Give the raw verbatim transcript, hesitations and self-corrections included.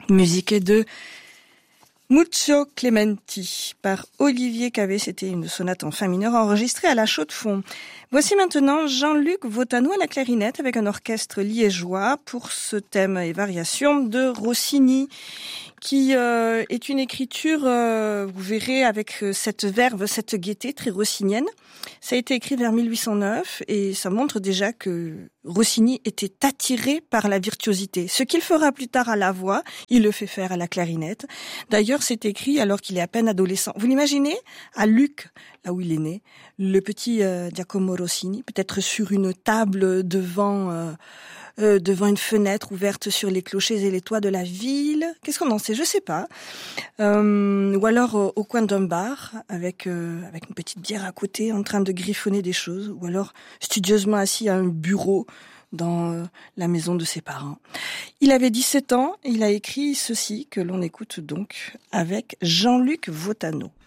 Musique de Muccio Clementi par Olivier Cavé. C'était une sonate en fa mineur enregistrée à la Chaux-de-Fonds. Voici maintenant Jean-Luc Vautano à la clarinette avec un orchestre liégeois pour ce thème et variation de Rossini, qui euh, est une écriture, euh, vous verrez, avec cette verve, cette gaieté très rossinienne. Ça a été écrit vers mille huit cent neuf et ça montre déjà que Rossini était attiré par la virtuosité. Ce qu'il fera plus tard à la voix, il le fait faire à la clarinette. D'ailleurs, c'est écrit alors qu'il est à peine adolescent. Vous l'imaginez, à Lucques, là où il est né, le petit euh, Giacomo Rossini, peut-être sur une table devant... Euh, Euh, devant une fenêtre ouverte sur les clochers et les toits de la ville. Qu'est-ce qu'on en sait? Je sais pas. Euh, ou alors euh, au coin d'un bar avec euh, avec une petite bière à côté, en train de griffonner des choses. Ou alors studieusement assis à un bureau dans euh, la maison de ses parents. Il avait dix-sept ans. Il a écrit ceci que l'on écoute donc avec Jean-Luc Vautano.